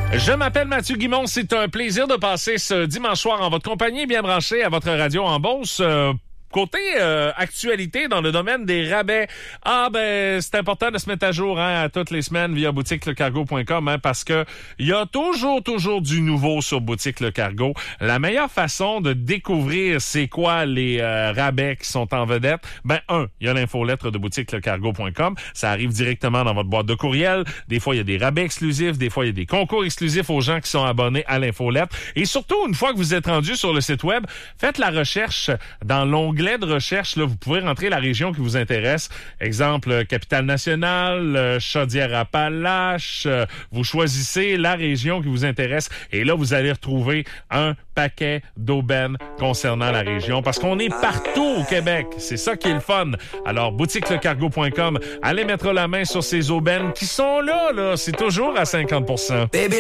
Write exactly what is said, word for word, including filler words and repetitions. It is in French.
Je m'appelle Mathieu Guimond. C'est un plaisir de passer ce dimanche soir en votre compagnie, bien branché à votre radio en Beauce. Euh, Côté euh, actualité dans le domaine des rabais, ah ben c'est important de se mettre à jour hein, à toutes les semaines via boutique le cargo point com hein, parce que il y a toujours toujours du nouveau sur Boutique Le Cargo. La meilleure façon de découvrir c'est quoi les euh, rabais qui sont en vedette, ben un, il y a l'infolettre de boutique le cargo point com, ça arrive directement dans votre boîte de courriel. Des fois il y a des rabais exclusifs, des fois il y a des concours exclusifs aux gens qui sont abonnés à l'infolettre. Et surtout une fois que vous êtes rendu sur le site web, faites la recherche dans l'onglet de recherche, là, vous pouvez rentrer la région qui vous intéresse. Exemple, Capitale-Nationale, Chaudière-Appalaches. Euh, vous choisissez la région qui vous intéresse et là, vous allez retrouver un paquet d'aubaines concernant la région parce qu'on est partout au Québec. C'est ça qui est le fun. Alors, boutique le cargo point com, allez mettre la main sur ces aubaines qui sont là, là. C'est toujours à cinquante pour cent. Baby.